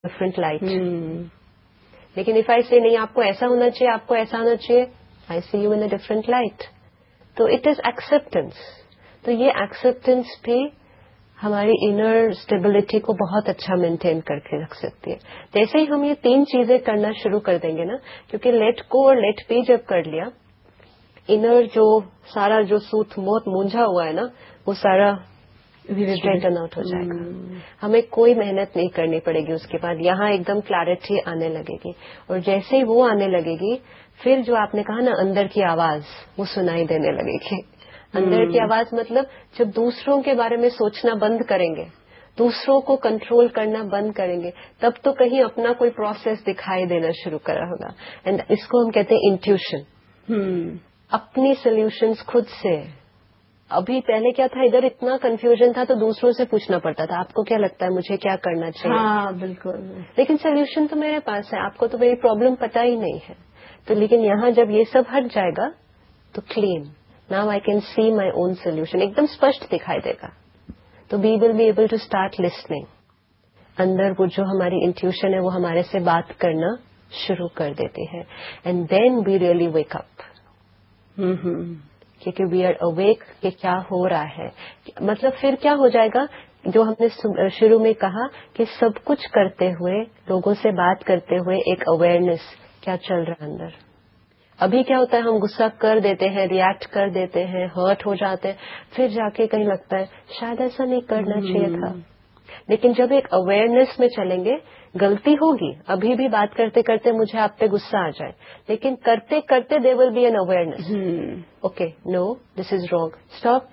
different light. لیکن if I say نہیں آپ کو ایسا ہونا چاہیے, آپ کو ایسا ہونا چاہیے, I see you in a different light. تو it is acceptance. تو یہ acceptance بھی ہماری انر اسٹیبلٹی کو بہت اچھا مینٹین کر کے رکھ سکتی ہے. جیسے ہی ہم یہ 3 چیزیں کرنا شروع کر دیں گے نا, کیونکہ لیٹ گو اور لیٹ بی جب کر لیا, انر جو سارا جو سوت موت مونجھا ہوا ہے نا, وہ سارا اسٹریٹن آؤٹ ہو جائے گا. ہمیں کوئی محنت نہیں کرنی پڑے گی اس کے بعد. یہاں ایک دم کلیرٹی آنے لگے گی, اور جیسے ہی وہ آنے لگے گی, پھر جو آپ نے کہا نا اندر کی آواز, وہ سنائی دینے لگے گی. اندر کی آواز مطلب جب دوسروں کے بارے میں سوچنا بند کریں گے, دوسروں کو کنٹرول کرنا بند کریں گے, تب تو کہیں اپنا کوئی پروسیس دکھائی دینا شروع کرا ہوگا. اینڈ اس کو ہم کہتے ہیں انٹیوشن. اپنی سولوشنز خود سے. ابھی پہلے کیا تھا, ادھر اتنا کنفیوژن تھا تو دوسروں سے پوچھنا پڑتا تھا, آپ کو کیا لگتا ہے مجھے کیا کرنا چاہیے. ہاں بالکل. لیکن سولوشن تو میرے پاس ہے, آپ کو تو میری پرابلم پتہ ہی نہیں ہے. تو لیکن یہاں جب یہ سب ہٹ جائے گا تو clean, now I can see my own solution, ایک دم اسپشٹ دکھائی دے گا. تو وی will be able to start listening. اندر وہ جو ہماری انٹیوشن ہے وہ ہمارے سے بات کرنا شروع کر دیتی ہے. And then we really wake up, کیونکہ وی آر اویک کہ کیا ہو رہا ہے. مطلب پھر کیا ہو جائے گا, جو ہم نے شروع میں کہا کہ سب کچھ کرتے ہوئے, لوگوں سے بات کرتے ہوئے ایک اویئرنیس کیا چل رہا ہے اندر. ابھی کیا ہوتا ہے, ہم غصہ کر دیتے ہیں, ریئیکٹ کر دیتے ہیں, ہرٹ ہو جاتے ہیں, پھر جا کے کہیں لگتا ہے شاید ایسا نہیں کرنا چاہیے تھا. لیکن جب ایک اویئرنیس میں چلیں گے, غلطی ہوگی, ابھی بھی بات کرتے کرتے مجھے آپ پہ غصہ آ جائے, لیکن کرتے کرتے دیر will be an awareness. Okay, know this is wrong, stop,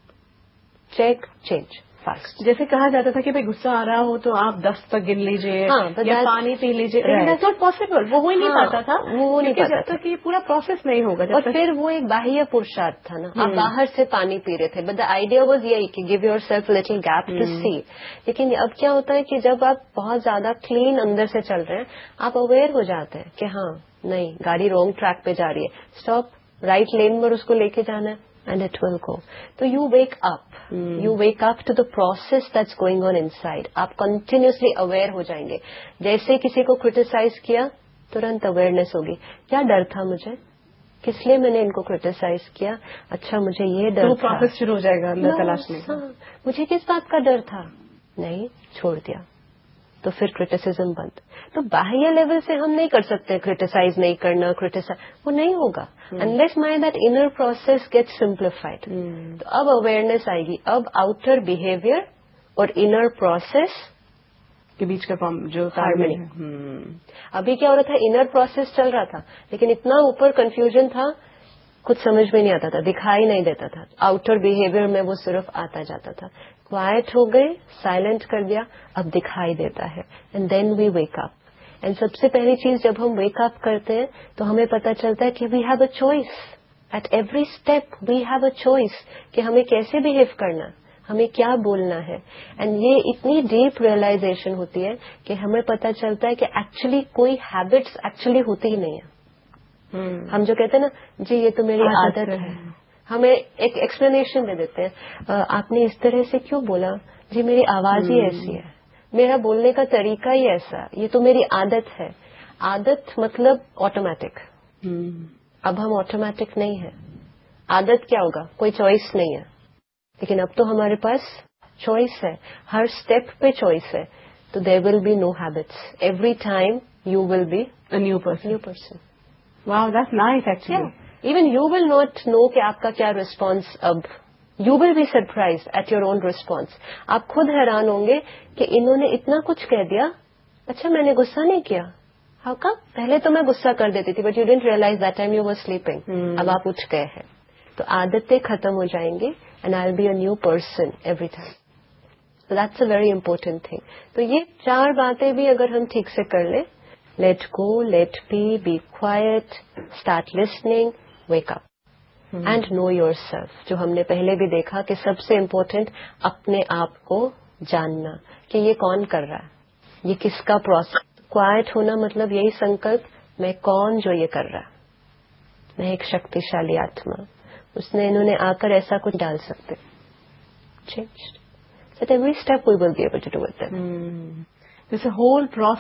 check, change fast. جیسے کہا جاتا تھا کہ بھائی غصہ آ رہا ہو تو آپ 10 تک گن لیجئے یا پانی پی لیجئے, لیکن دیٹس ناٹ پاسبل. وہ ہو ہی نہیں پاتا تھا, وہ نہیں پاتا جب تک یہ پورا پروسیس نہیں ہوگا. اور پھر وہ ایک باہیہ پرشاد تھا نا, آپ باہر سے پانی پی رہے تھے, بٹ دا آئیڈیا واز یہی کہ give your self little gap to سی. لیکن اب کیا ہوتا ہے کہ جب آپ بہت زیادہ کلین اندر سے چل رہے ہیں, آپ اویئر ہو جاتے ہیں کہ ہاں نہیں, گاڑی رانگ ٹریک پہ جا رہی ہے, اسٹاپ, رائٹ لین پر اس کو لے کے جانا ہے, اینڈ اٹ ول گو. تو you wake up, you wake up to the process that's going on in side. آپ کنٹینیوسلی اویئر ہو جائیں گے. جیسے کسی کو کرٹیسائز کیا, ترنت اویئرنیس ہوگی, کیا ڈر تھا مجھے, کس لیے میں نے ان کو کرٹیسائز کیا, اچھا مجھے یہ ڈر تھا. پروسیس شروع ہو جائے گا اندر تلاشنے کا. مجھے کس بات کا ڈر تھا, نہیں, چھوڑ دیا, تو پھر کرٹیسزم بند. تو باہیہ لیول سے ہم نہیں کر سکتے کرٹیسائز نہیں کرنا, وہ نہیں ہوگا unless my that inner process gets simplified. تو اب اویئرنیس آئے گی, اب آؤٹر بہیویئر اور انر پروسیس کے بیچ کا جو ہارمنی. ابھی کیا ہو رہا تھا, انر پروسیس چل رہا تھا, لیکن اتنا اوپر کنفیوژن تھا, کچھ سمجھ میں نہیں آتا تھا, دکھائی نہیں دیتا تھا. آؤٹر بہیویئر میں وہ صرف آتا جاتا تھا. کوائٹ ہو گئے, سائلنٹ کر دیا, اب دکھائی دیتا ہے. And then we wake up. And سب سے پہلی چیز جب ہم ویک اپ کرتے ہیں تو ہمیں پتہ چلتا ہے کہ we have a choice. At every step we have a choice کہ ہمیں کیسے بہیو کرنا, ہمیں کیا بولنا ہے. اینڈ یہ اتنی ڈیپ ریئلائزیشن ہوتی ہے کہ ہمیں پتہ چلتا ہے کہ ایکچولی کوئی ہیبٹس ایکچولی ہوتی ہی نہیں ہے. ہم جو کہتے ہیں نا جی یہ تو میری عادت ہے, ہمیں ایک ایکسپلینیشن دے دیتے ہیں, آپ نے اس طرح سے کیوں بولا, جی میری آواز ہی ایسی ہے, میرا بولنے کا طریقہ ہی ایسا, یہ تو میری عادت ہے. عادت مطلب آٹومیٹک. اب ہم آٹومیٹک نہیں ہیں. عادت کیا ہوگا, کوئی چوائس نہیں ہے, لیکن اب تو ہمارے پاس چوائس ہے, ہر اسٹیپ پہ چوائس ہے. تو دیر will be know habits, every time you will be a new person. Wow, that's nice actually. Even you will not know کہ آپ کا کیا ریسپانس. اب you will be surprised at your own response. آپ خود حیران ہوں گے کہ انہوں نے اتنا کچھ کہہ دیا, اچھا میں نے غصہ نہیں کیا. ہاں کا پہلے تو میں غصہ کر دیتی تھی, but you didn't realise that time you were sleeping. اب آپ اٹھ گئے ہیں, تو عادتیں ختم ہو جائیں گی, and I will be a new person every time. So that's a very important thing. تو یہ 4 باتیں بھی اگر ہم ٹھیک سے کر لیں, let go, let be quiet, start listening, wake up. And know yourself. جو ہم نے پہلے بھی دیکھا کہ سب سے امپورٹنٹ اپنے آپ کو جاننا کہ یہ کون کر رہا ہے, یہ کس کا پروسیس. کوائٹ ہونا مطلب یہی سنکلپ, میں کون جو یہ کر رہا, میں ایک شکتیشالی آتما, اس نے انہوں نے آ کر ایسا کچھ ڈال سکتے. Changed. At every step we will be able to do it then. There's a whole process